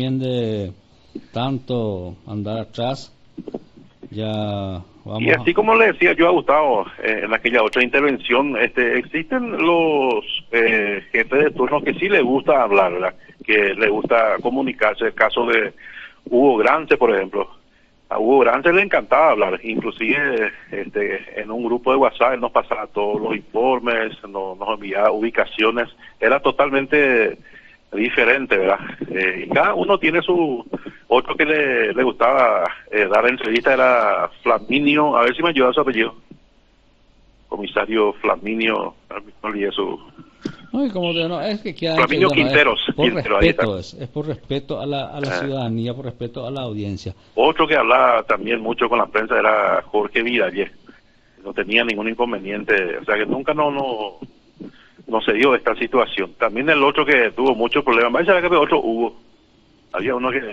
bien de tanto andar atrás. Ya vamos. Y así como le decía yo a Gustavo en aquella otra intervención, existen los jefes de turno que sí les gusta hablar, ¿verdad? Que les gusta comunicarse. El caso de Hugo Grance, por ejemplo. A Hugo Grance le encantaba hablar, inclusive en un grupo de WhatsApp él nos pasaba todos los informes, nos enviaba ubicaciones, era totalmente diferente, ¿verdad? Y cada uno tiene su... Otro que le gustaba dar entrevista era Flaminio, a ver si me ayuda su apellido. Comisario Flaminio, no olvidé su... No, y como no, es que queda Flaminio Quinteros. Es por Quinteros, respeto, es por respeto a la ciudadanía, por respeto a la audiencia. Otro que hablaba también mucho con la prensa era Jorge Vidalé. No tenía ningún inconveniente, o sea que nunca no se dio esta situación. También el otro que tuvo muchos problemas, vaya a ver que otro Hugo. Había uno que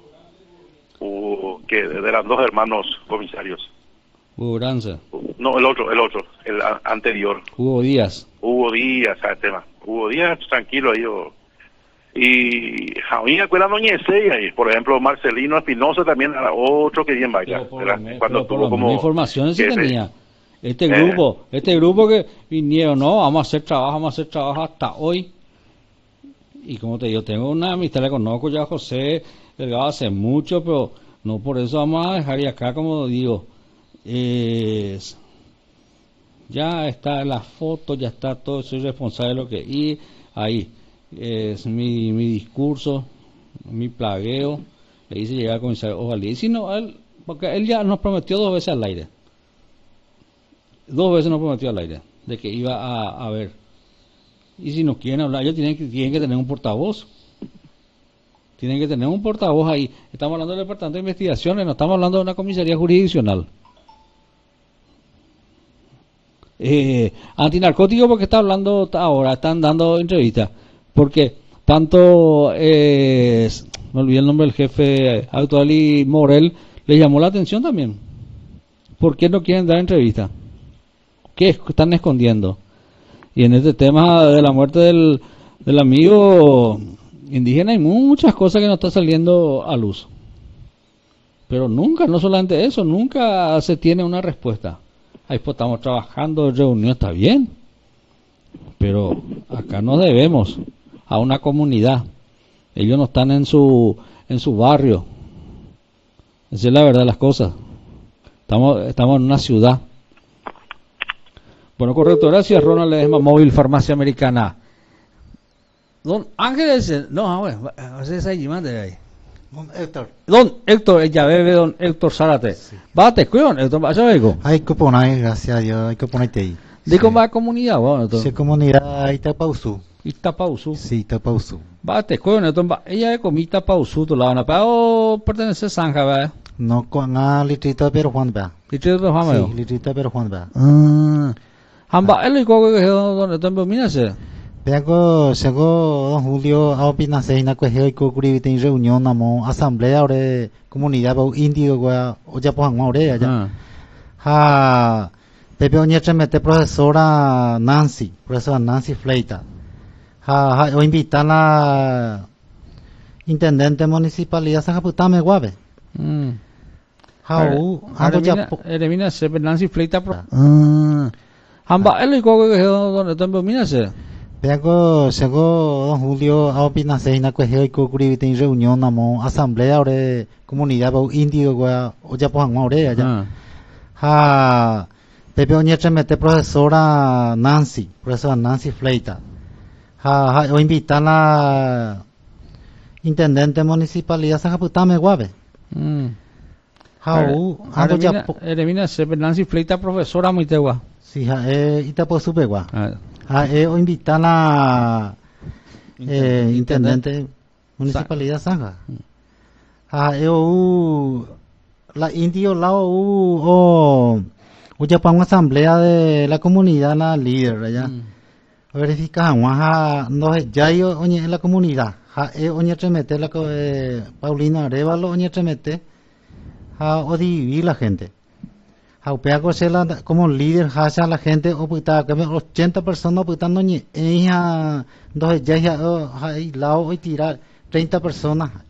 eran dos hermanos comisarios. Hugo Grance. No, el otro, el anterior. Hugo Díaz, ¿sabes tema? Hugo Díaz, tranquilo ahí. Y Javier acuerda Noñese, ahí, por ejemplo, Marcelino Espinosa también era otro que bien baila. Cuando tuvo como informaciones sí tenía. Este grupo que vinieron, no, vamos a hacer trabajo hasta hoy. Y como te digo, tengo una amistad, le conozco ya a José Delgado hace mucho, pero no por eso vamos a dejar. Y acá, como digo, ya está la foto, ya está todo, soy responsable de lo que... Y ahí es mi discurso, mi plagueo, le hice llegar al comisario Ojalá. Y si no, porque él ya nos prometió 2 veces al aire. 2 veces nos prometió al aire de que iba a ver. Y si nos quieren hablar, ellos tienen que tener un portavoz. Tienen que tener un portavoz ahí. Estamos hablando del Departamento de Investigaciones, no estamos hablando de una comisaría jurisdiccional. Antinarcótico, porque está hablando ahora, están dando entrevistas. Porque tanto, me olvidé el nombre del jefe actual y Morel, le llamó la atención también. ¿Por qué no quieren dar entrevista? ¿Qué están escondiendo? Y en este tema de la muerte del amigo indígena hay muchas cosas que no están saliendo a luz. Pero nunca, no solamente eso, nunca se tiene una respuesta. Ahí pues estamos trabajando, reunión, está bien. Pero acá nos debemos a una comunidad. Ellos no están en su barrio. Esa es la verdad de las cosas. Estamos en una ciudad. Bueno, correcto, gracias Ronald Ledesma, Móvil Farmacia Americana. Don Ángel, no, bueno, esa es ahí. Don Héctor, ella bebe don Héctor Zárate. Bate, cuidón, Héctor, vaya algo. Hay que poner, gracias a Dios, hay que ponerte ahí. ¿De cómo va la comunidad, bueno? Sí, comunidad Itapauzú. Itapauzú. Sí, Itapauzú. Bate, cuidón, Héctor, ella es como Itapauzú, tu lado, pero pertenece a Zanja, ¿verdad? No, con litrito de Pedro Juan, ¿verdad? Litrito de Juan, ¿verdad? Sí, litrito de Pedro Juan, ¿verdad? Hamba, él y coco que don Héctor, mírase. Pego, llegó don Julio a opinar se ina que cocuri en reunión namo asamblea de comunidad indio gua o ya pues ahora ya. Ha Pepe oñeche mete profesora Nancy Fleita. Ha o invitan a intendente municipalidad Sajaputame Guave. Ha ando ya elimina se Nancy Fleita pro. Hamba, él y coco que don Héctor, mírase. Pego, llegó don Julio a opinar se ina que cocuri en reunión namo asamblea de comunidad indio gua o ya pues ahora ya. Ha Pepe oñeche mete profesora Nancy Fleita. Ha o invitan a intendente municipalidad Sajaputame Guave. Ha ando ya elimina se Nancy Fleita profesora muy tegua. Sí, Itapauzú Pegua. O invitan a intendente municipalidad Zanja. La indio lao o ya para una asamblea de la comunidad la líder allá. Verifica no ya yo oñe en la comunidad. Oñe tremete la Paulina Arevalo oñe tremete o dividir la gente. Aupeaco se la como líder hacia la gente o puta que 80 personas putando ni ella entonces ya ahí lado hoy tirar 30 personas